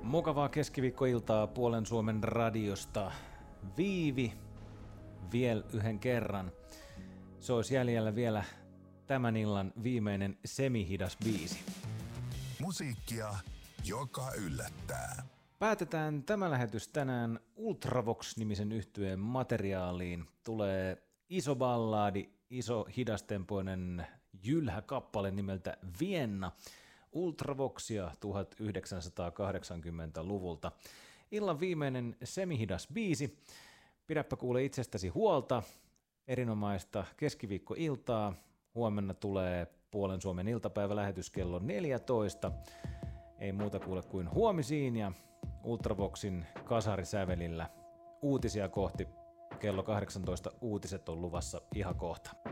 Mukavaa keskiviikkoiltaa puolen Suomen radiosta. Viivi vielä yhden kerran. Se olisi jäljellä vielä tämän illan viimeinen semihidas biisi. Musiikkia, joka yllättää. Päätetään tämä lähetys tänään Ultravox-nimisen yhtyeen materiaaliin. Tulee iso ballaadi, iso hidastempoinen jylhä kappale nimeltä Vienna. Ultravoxia 1980-luvulta. Illan viimeinen semihidas biisi. Pidäpä kuule itsestäsi huolta. Erinomaista keskiviikkoiltaa. Huomenna tulee puolen Suomen iltapäivälähetys kello 14. Ei muuta kuule kuin huomisiin ja Ultravoxin kasarisävelillä uutisia kohti. Kello 18 uutiset on luvassa ihan kohta.